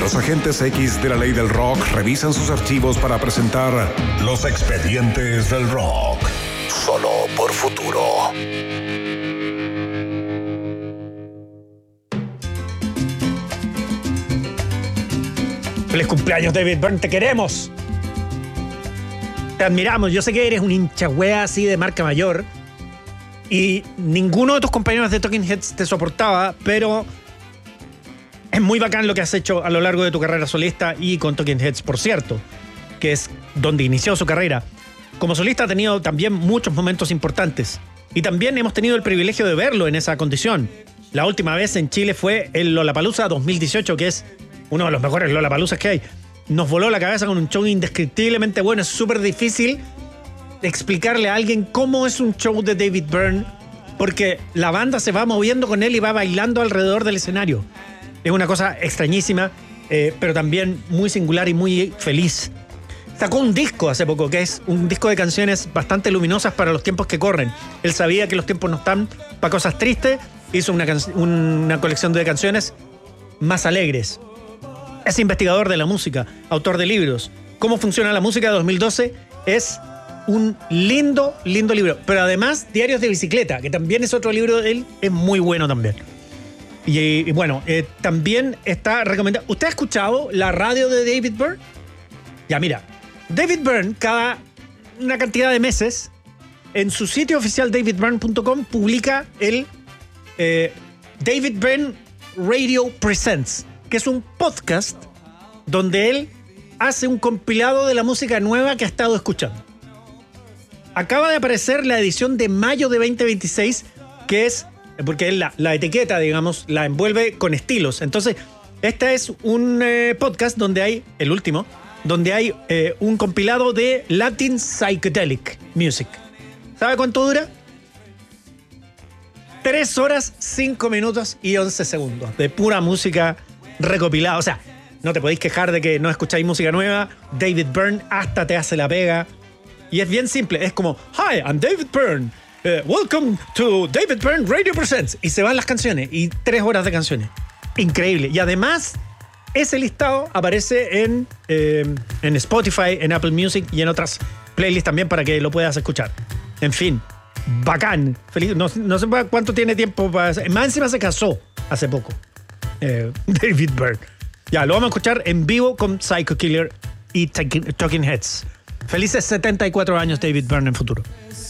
Los agentes X de la ley del rock revisan sus archivos para presentar Los Expedientes del Rock. Solo por Futuro. ¡Feliz cumpleaños, David Byrne! ¡Te queremos! Te admiramos. Yo sé que eres un hincha wea así de marca mayor y ninguno de tus compañeros de Talking Heads te soportaba, pero es muy bacán lo que has hecho a lo largo de tu carrera solista y con Talking Heads, por cierto, que es donde inició su carrera. Como solista ha tenido también muchos momentos importantes y también hemos tenido el privilegio de verlo en esa condición. La última vez en Chile fue el Lollapalooza 2018, que es uno de los mejores Lollapaloozas que hay. Nos voló la cabeza con un show indescriptiblemente bueno. Es súper difícil explicarle a alguien cómo es un show de David Byrne, porque la banda se va moviendo con él y va bailando alrededor del escenario. Es una cosa extrañísima, pero también muy singular y muy feliz. Sacó un disco hace poco, que es un disco de canciones bastante luminosas para los tiempos que corren. Él sabía que los tiempos no están para cosas tristes. Hizo una colección de canciones más alegres. Es investigador de la música, autor de libros. ¿Cómo funciona la música de 2012? Es un lindo, lindo libro. Pero además, Diarios de Bicicleta, que también es otro libro de él, es muy bueno también. Y bueno, también está recomendado. ¿Usted ha escuchado la radio de David Byrne? Ya, mira. David Byrne, cada una cantidad de meses, en su sitio oficial davidbyrne.com, publica el David Byrne Radio Presents, que es un podcast donde él hace un compilado de la música nueva que ha estado escuchando. Acaba de aparecer la edición de mayo de 2026, que es, porque él la etiqueta, digamos, la envuelve con estilos. Entonces, este es un podcast donde hay, el último, donde hay un compilado de Latin Psychedelic Music. ¿Sabe cuánto dura? 3 horas, 5 minutos y 11 segundos de pura música recopilada. O sea, no te podéis quejar de que no escucháis música nueva. David Byrne hasta te hace la pega. Y es bien simple. Es como, hi, I'm David Byrne. Welcome to David Byrne Radio Presents. Y se van las canciones. Y 3 horas de canciones. Increíble. Y además, ese listado aparece en Spotify, en Apple Music y en otras playlists también para que lo puedas escuchar. En fin, bacán. Feliz. No sé cuánto tiene tiempo para hacer. Más encima se casó hace poco. David Byrne. Ya, lo vamos a escuchar en vivo con Psycho Killer y Talking Heads. Felices 74 años, David Byrne, en futuro.